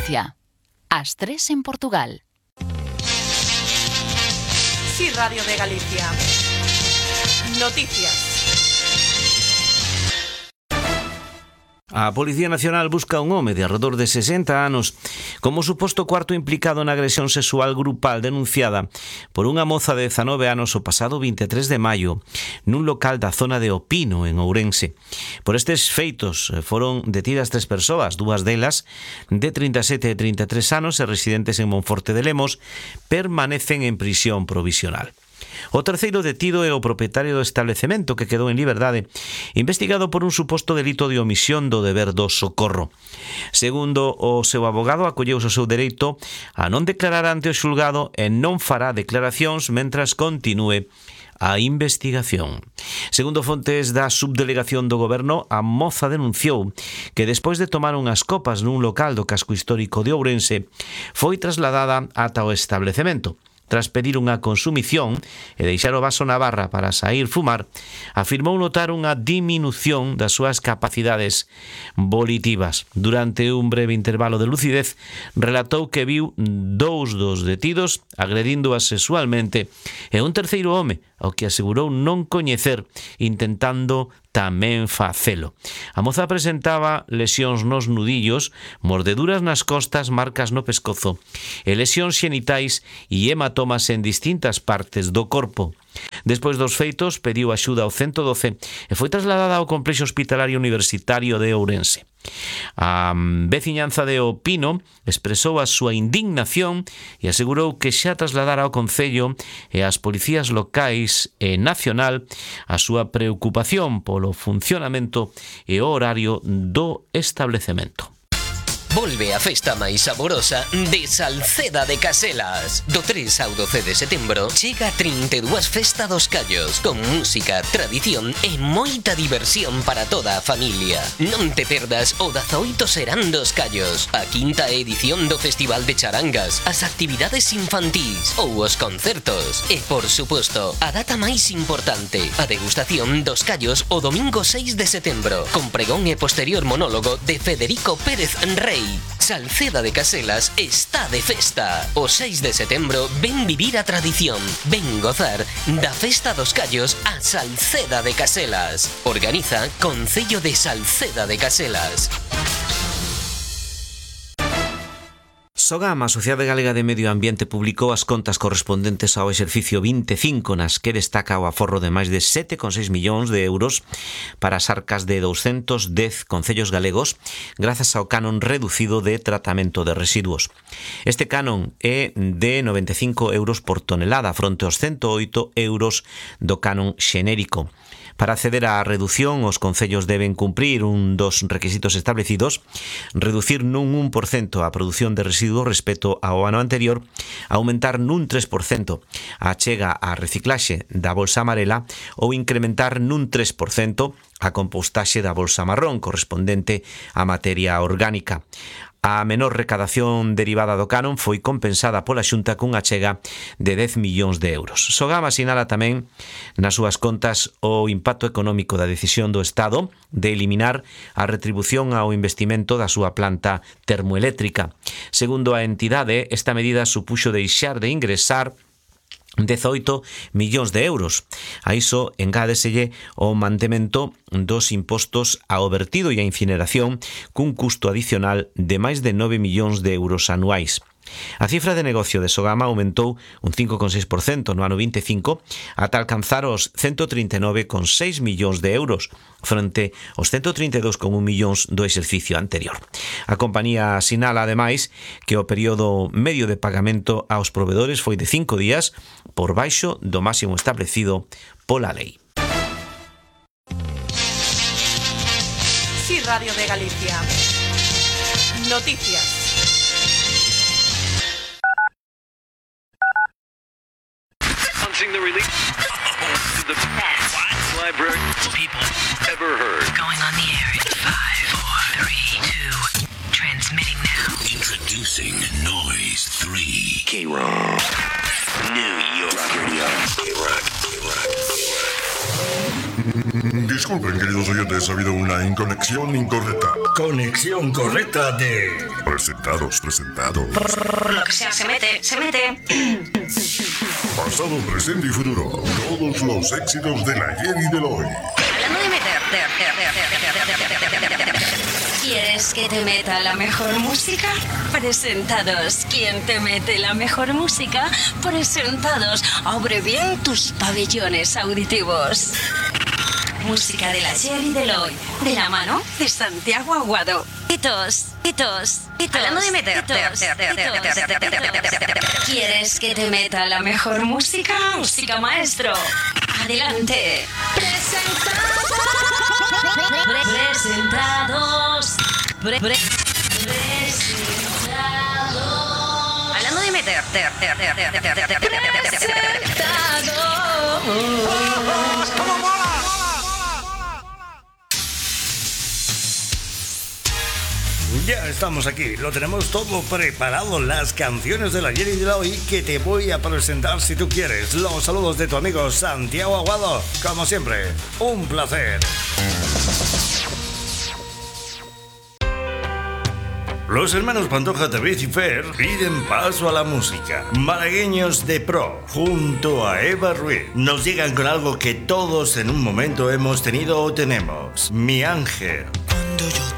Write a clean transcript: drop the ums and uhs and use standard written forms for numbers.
Galicia. As 3 en Portugal. Sí, Radio de Galicia. Noticias. A Policía Nacional busca un home de arredor de 60 anos como suposto cuarto implicado na agresión sexual grupal denunciada por unha moza de 19 anos o pasado 23 de maio nun local da zona de Opino, en Ourense. Por estes feitos foron detidas 3 persoas, dúas delas de 37 e 33 anos e residentes en Monforte de Lemos, permanecen en prisión provisional. O terceiro detido é o propietario do establecemento que quedou en liberdade, investigado por un suposto delito de omisión do deber do socorro. Segundo o seu abogado, acolleuse o seu dereito a non declarar ante o xulgado e non fará declaracións mentras continúe a investigación. Segundo fontes da subdelegación do goberno, a moza denunciou que despois de tomar unhas copas nun local do casco histórico de Ourense, foi trasladada ata o establecemento. Tras pedir unha consumición e deixar o vaso na barra para sair fumar, afirmou notar unha diminución das súas capacidades volitivas. Durante un breve intervalo de lucidez, relatou que viu 2 dos detidos agredíndoas sexualmente e un terceiro home, ao que asegurou non coñecer, intentando tamén facelo. A moza presentaba lesións nos nudillos, mordeduras nas costas, marcas no pescozo e lesións xenitais e hematomas en distintas partes do corpo. Despois dos feitos, pediu axuda ao 112 e foi trasladada ao complexo hospitalario universitario de Ourense. A veciñanza de Opino expresou a súa indignación e asegurou que xa trasladara ao Concello e ás policías locais e nacional a súa preocupación polo funcionamento e o horario do establecemento. Volve a festa máis saborosa de Salceda de Caselas. Do 3 ao 12 de setembro chega 32 Festa dos Callos, con música, tradición e moita diversión para toda a familia. Non te perdas o 18 Serán dos Callos, a 5ª edición do Festival de Charangas, as actividades infantís ou os concertos. E, por suposto, a data máis importante, a degustación dos callos o domingo 6 de setembro, con pregón e posterior monólogo de Federico Pérez Rey. Salceda de Caselas está de festa. O 6 de setembro ven vivir a tradición, ven gozar da Festa dos Callos a Salceda de Caselas. Organiza Concello de Salceda de Caselas. Sogama, a Sociedade Galega de Medio Ambiente, publicou as contas correspondentes ao exercicio 25, nas que destaca o aforro de máis de 7,6 millóns de euros para as arcas de 210 concellos galegos grazas ao canon reducido de tratamento de residuos. Este canon é de 95 euros por tonelada fronte aos 108 euros do canon xenérico. Para acceder á reducción, os concellos deben cumprir un dos requisitos establecidos: reducir nun 1% a produción de residuos respecto ao ano anterior, aumentar nun 3% a achega á reciclaxe da bolsa amarela ou incrementar nun 3% a compostaxe da bolsa marrón correspondente á materia orgánica. A menor recadación derivada do canon foi compensada pola Xunta cunha achega de 10 millóns de euros. Sogama sinala tamén nas súas contas o impacto económico da decisión do Estado de eliminar a retribución ao investimento da súa planta termoeléctrica. Segundo a entidade, esta medida supuxo deixar de ingresar 18 millóns de euros. A iso engádeselle o mantemento dos impostos ao vertido e a incineración cun custo adicional de máis de 9 millóns de euros anuais. A cifra de negocio de Sogama aumentou un 5,6% no ano 25 ata alcanzar os 139,6 millóns de euros frente aos 132,1 millóns do exercicio anterior. A compañía sinala ademais que o período medio de pagamento aos provedores foi de 5 días por baixo do máximo establecido pola lei. Sí, Radio de Galicia. Noticias. The release to the best library people ever heard. Going on the air in 5, 4, 3, 2. Transmitting now. Introducing Noise 3. K-Rock. New York Radio. K-Rock. K-Rock. K-Rock. Disculpen, queridos oyentes, ha habido una conexión incorrecta. Conexión correcta de... Presentados. Por lo que sea, se mete. Pasado, presente y futuro. Todos los éxitos del ayer y del hoy. Hablando de meter. ¿Quieres que te meta la mejor música? Presentados. ¿Quién te mete la mejor música? Presentados. Abre bien tus pabellones auditivos. Música del ayer y del hoy. De la mano de Santiago Aguado. Hitos. Hablando de meter. ¿Quieres que te meta la mejor música? Música maestro. Adelante. Presentados. Hablando de meter. Ya estamos aquí, lo tenemos todo preparado, las canciones del ayer y del hoy que te voy a presentar si tú quieres. Los saludos de tu amigo Santiago Aguado, como siempre, un placer. Los hermanos Pantoja, David y Fer piden paso a la música. Malagueños de Pro, junto a Eva Ruiz, nos llegan con algo que todos en un momento hemos tenido o tenemos. Mi ángel.